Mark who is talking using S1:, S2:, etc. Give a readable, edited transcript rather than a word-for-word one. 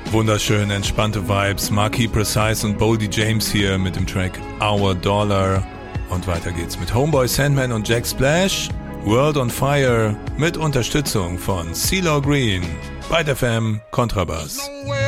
S1: Wunderschön, entspannte Vibes. Marquis Precise und Boldy James hier mit dem Track Our Dollar. Und weiter geht's mit Homeboy Sandman und Jack Splash. World on Fire mit Unterstützung von CeeLo Green. Byte FM Kontrabass.